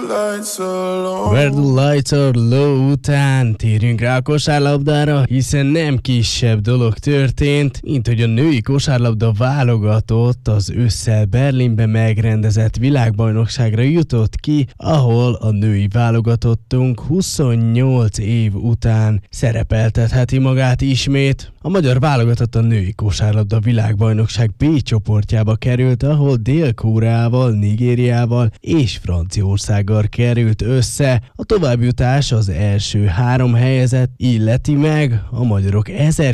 Where the lights are low után térjünk rá a kosárlabdára, hiszen nem kisebb dolog történt, mint hogy a női kosárlabda válogatott az ősszel Berlinben megrendezett világbajnokságra jutott ki, ahol a női válogatottunk 28 év után szerepeltetheti magát ismét. A magyar válogatott a női kosárlabda világbajnokság B csoportjába került, ahol Dél-Koreával, Nigériával és Franciaországgal került össze. A továbbjutás az első 3 helyezett illeti meg. A magyarok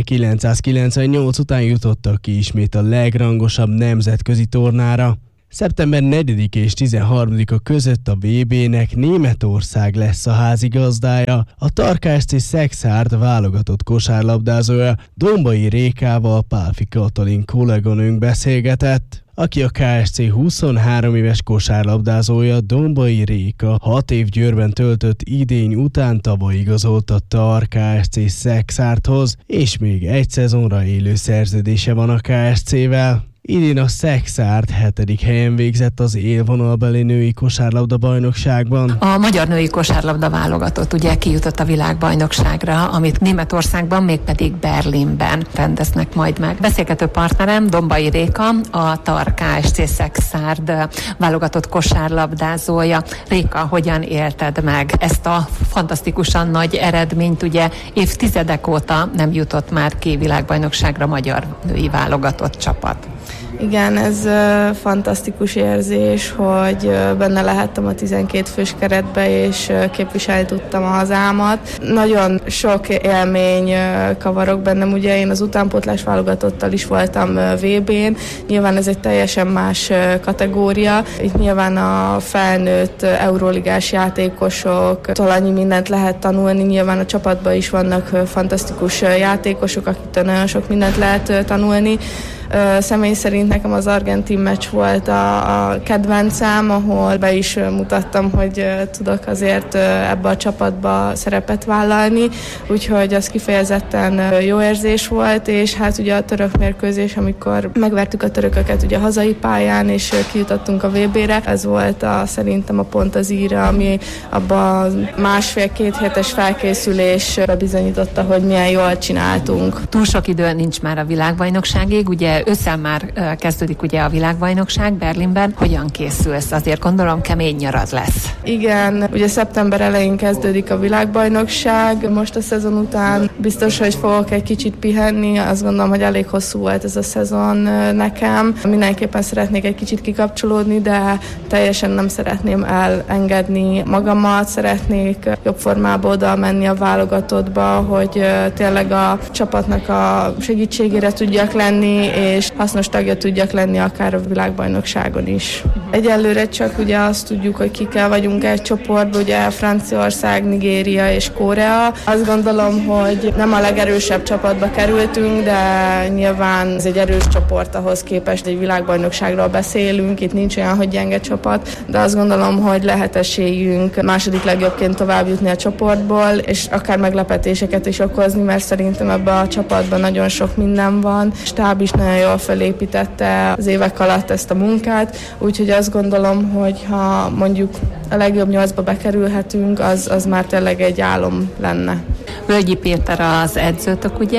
1998 után jutottak ki ismét a legrangosabb nemzetközi tornára. Szeptember 4. és 13-a között a VB-nek Németország lesz a házigazdája. A Tarka SC Szexárd válogatott kosárlabdázója Dombai Rékával Pálfi Katalin kolléganőnk beszélgetett. Aki a KSC 23 éves kosárlabdázója, Dombai Réka 6 év Győrben töltött idény után tavaly igazolt a Tarka SC Szexárdhoz, és még egy szezonra élő szerződése van a KSC-vel. Idén a Szexárd 7. helyen végzett az élvonalbeli női kosárlabda bajnokságban. A magyar női kosárlabda válogatott ugye kijutott a világbajnokságra, amit Németországban, mégpedig Berlinben rendeznek majd meg. Beszélgető partnerem Dombai Réka, a Tarka SC Szexárd válogatott kosárlabdázója. Réka, hogyan élted meg ezt a fantasztikusan nagy eredményt? Ugye évtizedek óta nem jutott már ki világbajnokságra magyar női válogatott csapat. Igen, ez fantasztikus érzés, hogy benne lehettem a 12 fős keretbe, és képviselni tudtam a hazámat. Nagyon sok élmény kavarok bennem, ugye én az utánpótlás válogatottal is voltam VB-n, nyilván ez egy teljesen más kategória. Itt nyilván a felnőtt euróligás játékosok, annyi mindent lehet tanulni, nyilván a csapatban is vannak fantasztikus játékosok, akiktől nagyon sok mindent lehet tanulni. Személy szerint nekem az argentin meccs volt a kedvencem, ahol be is mutattam, hogy tudok azért ebbe a csapatba szerepet vállalni, úgyhogy az kifejezetten jó érzés volt, és hát ugye a török mérkőzés, amikor megvertük a törököket ugye a hazai pályán, és kijutottunk a VB-re, ez volt szerintem a pont az íra, ami abban a 1,5-2 hétes felkészülés bebizonyította, hogy milyen jól csináltunk. Túl sok idő nincs már a világbajnokságig, ugye ősszel már kezdődik ugye a világbajnokság Berlinben. Hogyan készülsz? Azért gondolom kemény nyarad lesz. Igen, ugye szeptember elején kezdődik a világbajnokság. Most a szezon után biztos, hogy fogok egy kicsit pihenni. Azt gondolom, hogy elég hosszú volt ez a szezon nekem. Mindenképpen szeretnék egy kicsit kikapcsolódni, de teljesen nem szeretném elengedni magamat. Szeretnék jobb formába oda menni a válogatottba, hogy tényleg a csapatnak a segítségére tudjak lenni, és hasznos tagja tudjak lenni akár a világbajnokságon is. Egyelőre csak ugye azt tudjuk, hogy kikkel vagyunk egy csoportban, ugye Franciaország, Nigéria és Korea. Azt gondolom, hogy nem a legerősebb csapatba kerültünk, de nyilván ez egy erős csoport, ahhoz képest egy világbajnokságról beszélünk, itt nincs olyan, hogy gyenge csapat, de azt gondolom, hogy lehet esélyünk második legjobbként tovább jutni a csoportból, és akár meglepetéseket is okozni, mert szerintem ebben a csapatban nagyon sok minden van. Stáb is nagyon jól felépítette az évek alatt ezt a munkát, úgyhogy azt gondolom, hogy ha mondjuk a legjobb 8-ba bekerülhetünk, az már tényleg egy álom lenne. Völgyi Péter az edzőtök, ugye?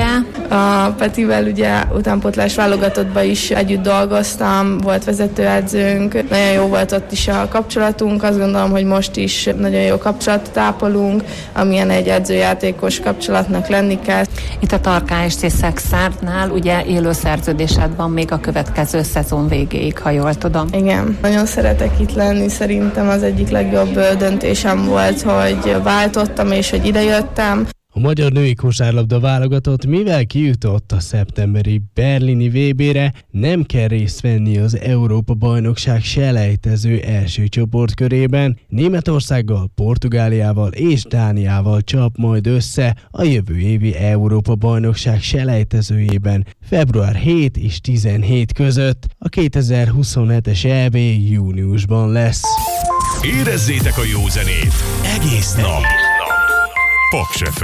A Petivel ugye utánpótlás válogatottban is együtt dolgoztam, volt vezetőedzőnk, nagyon jó volt ott is a kapcsolatunk, azt gondolom, hogy most is nagyon jó kapcsolatot ápolunk, amilyen egy edzőjátékos kapcsolatnak lenni kell. Itt a Tarka SC Szexárdnál ugye élő szerződésed van még a következő szezon végéig, ha jól tudom. Igen, nagyon szeretek itt lenni, szerintem az egyik legjobb döntésem volt, hogy váltottam és hogy idejöttem. A magyar női kosárlabda válogatott, mivel kijutott a szeptemberi berlini VB-re, nem kell részt venni az Európa-bajnokság selejtező első csoportkörében. Németországgal, Portugáliával és Dániával csap majd össze a jövő évi Európa-bajnokság selejtezőjében február 7 és 17 között. A 2027-es EB júniusban lesz. Érezzétek a jó zenét egész nap! Paks FM.